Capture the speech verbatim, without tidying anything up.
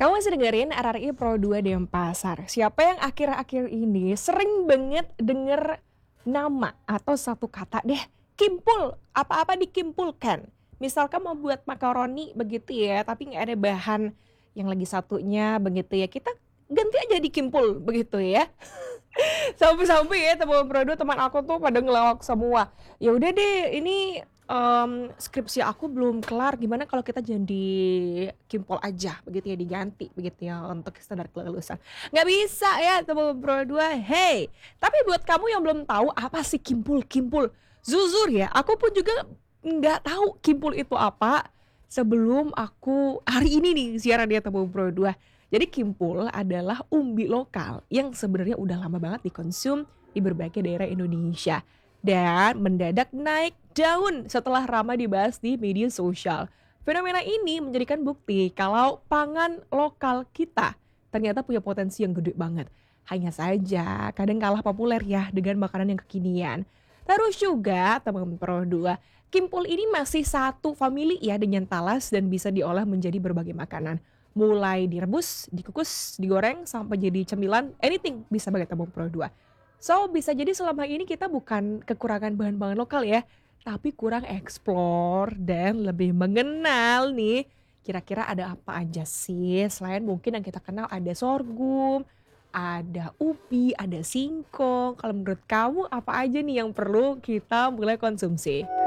Kamu masih dengerin R R I Pro dua Denpasar. Siapa yang akhir-akhir ini sering banget denger nama atau satu kata deh, kimpul, apa-apa dikimpulkan. Misalkan mau buat makaroni begitu ya, tapi nggak ada bahan yang lagi satunya begitu ya, kita ganti aja dikimpul begitu ya. Sampai-sampai ya teman produk teman aku tuh pada ngelawak semua. Ya udah deh, ini em, skripsi aku belum kelar. Gimana kalau kita jadi kimpol aja, begitu ya diganti, begitu ya untuk standar kelulusan. Nggak bisa ya teman produk. Hey, tapi buat kamu yang belum tahu apa sih kimpul-kimpul, jujur ya, aku pun juga nggak tahu kimpul itu apa sebelum aku hari ini nih siaran dia teman produk. Jadi kimpul adalah umbi lokal yang sebenarnya udah lama banget dikonsum di berbagai daerah Indonesia dan mendadak naik daun setelah ramai dibahas di media sosial. Fenomena ini menjadikan bukti kalau pangan lokal kita ternyata punya potensi yang gede banget. Hanya saja kadang kalah populer ya dengan makanan yang kekinian. Terus juga teman-teman Pro dua, kimpul ini masih satu famili ya dengan talas dan bisa diolah menjadi berbagai makanan. Mulai direbus, dikukus, digoreng, sampai jadi cemilan, anything bisa banget tabung Pro dua. So, bisa jadi selama ini kita bukan kekurangan bahan-bahan lokal ya, tapi kurang explore dan lebih mengenal nih, kira-kira ada apa aja sih, selain mungkin yang kita kenal ada sorghum, ada ubi, ada singkong. Kalau menurut kamu apa aja nih yang perlu kita mulai konsumsi?